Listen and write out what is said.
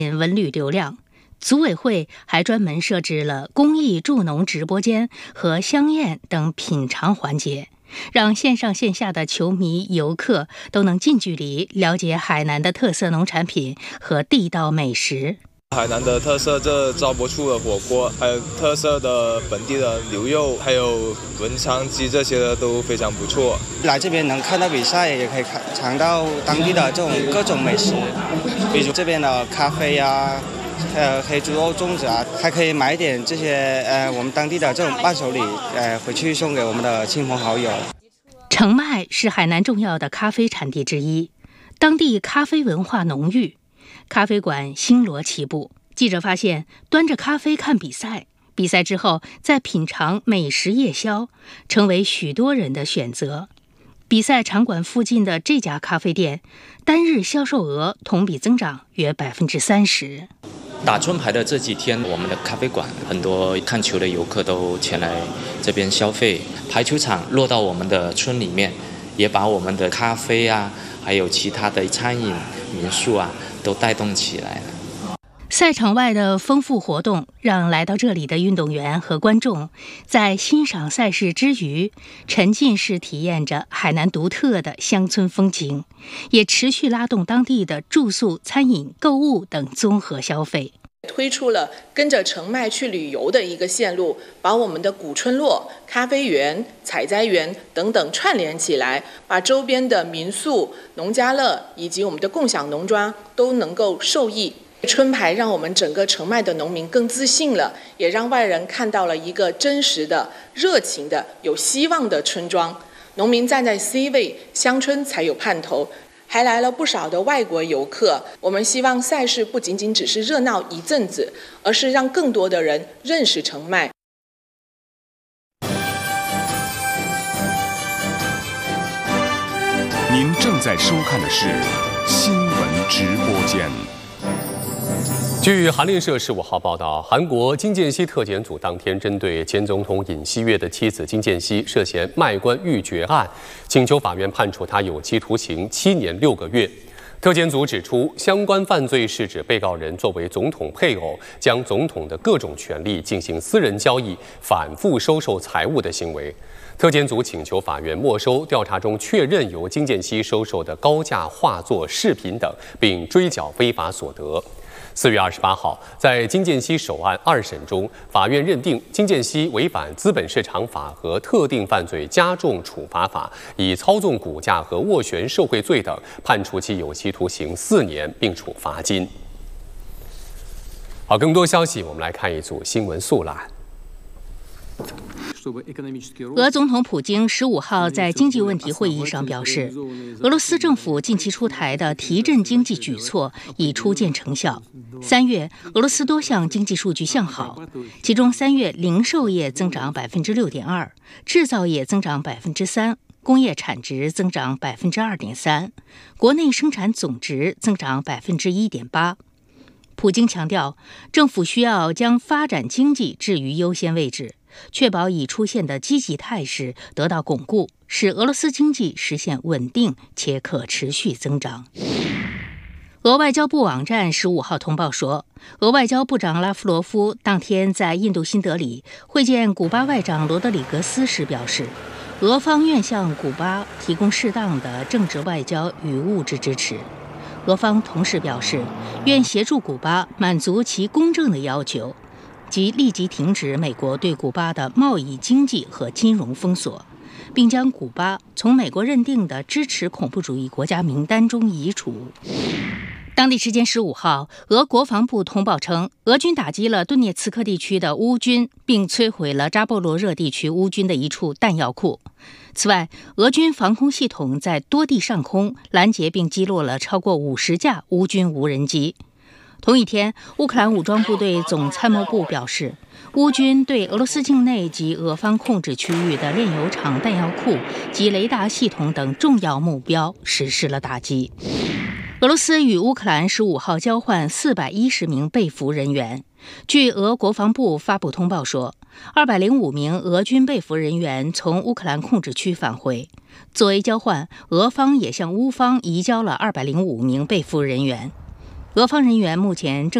文旅流量。组委会还专门设置了公益助农直播间和香宴等品尝环节，让线上线下的球迷、游客都能近距离了解海南的特色农产品和地道美食。 海南的特色，这招博处的火锅，还有特色的本地的牛肉，还有文昌鸡，这些的都非常不错。 来这边能看到比赛，也可以尝到当地的这种各种美食，比如这边的咖啡啊，黑猪肉粽子啊，还可以买点这些我们当地的这种伴手礼，回去送给我们的亲朋好友。 澄迈是海南重要的咖啡产地之一，当地咖啡文化浓郁，咖啡馆星罗棋布。记者发现，端着咖啡看比赛，比赛之后再品尝美食夜宵，成为许多人的选择。比赛场馆附近的这家咖啡店，单日销售额同比增长约30%。 打春牌的这几天，我们的咖啡馆很多看球的游客都前来这边消费。排球场落到我们的村里面，也把我们的咖啡啊，还有其他的餐饮、民宿啊，都带动起来了。 赛场外的丰富活动，让来到这里的运动员和观众在欣赏赛事之余，沉浸式体验着海南独特的乡村风情，也持续拉动当地的住宿、餐饮、购物等综合消费。 推出了跟着澄迈去旅游的一个线路，把我们的古村落、咖啡园、采摘园等等串联起来，把周边的民宿、农家乐以及我们的共享农庄都能够受益。春牌让我们整个澄迈的农民更自信了，也让外人看到了一个真实的、热情的、有希望的村庄。农民站在 C 位，乡村才有盼头。还来了不少的外国游客。我们希望赛事不仅仅只是热闹一阵子，而是让更多的人认识澄迈。 您正在收看的是新闻直播间。 据韩联社15号报道，韩国金建熙特检组当天针对前总统尹锡悦的妻子金建熙涉嫌卖官鬻爵案，请求法院判处他有期徒刑7年6个月。特检组指出，相关犯罪是指被告人作为总统配偶，将总统的各种权利进行私人交易，反复收受财物的行为。特检组请求法院没收调查中确认由金建熙收受的高价画作、饰品等，并追缴非法所得。4月28号，在金建熙首案2审中，法院认定金建熙违反资本市场法和特定犯罪加重处罚法，以操纵股价和斡旋受贿罪等，判处其有期徒刑4年，并处罚金。好，更多消息我们来看一组新闻速览。 俄总统普京15号在经济问题会议上表示，俄罗斯政府近期出台的提振经济举措已初见成效。3月，俄罗斯多项经济数据向好，其中3月零售业增长6.2%，制造业增长3%，工业产值增长2.3%，国内生产总值增长1.8%。普京强调，政府需要将发展经济置于优先位置，确保已出现的积极态势得到巩固，使俄罗斯经济实现稳定且可持续增长。俄外交部网站15号通报说，俄外交部长拉夫罗夫当天在印度新德里会见古巴外长罗德里格斯时表示，俄方愿向古巴提供适当的政治、外交与物质支持。俄方同时表示，愿协助古巴满足其公正的要求，即立即停止美国对古巴的贸易、经济和金融封锁，并将古巴从美国认定的支持恐怖主义国家名单中移除。当地时间15号，俄国防部通报称，俄军打击了顿涅茨克地区的乌军，并摧毁了扎波罗热地区乌军的一处弹药库。此外，俄军防空系统在多地上空拦截并击落了超过50架乌军无人机。同一天，乌克兰武装部队总参谋部表示，乌军对俄罗斯境内及俄方控制区域的炼油厂、弹药库及雷达系统等重要目标实施了打击。俄罗斯与乌克兰15号交换410名被俘人员。据俄国防部发布通报说，205名俄军被俘人员从乌克兰控制区返回。作为交换，俄方也向乌方移交了205名被俘人员。 俄方人员目前正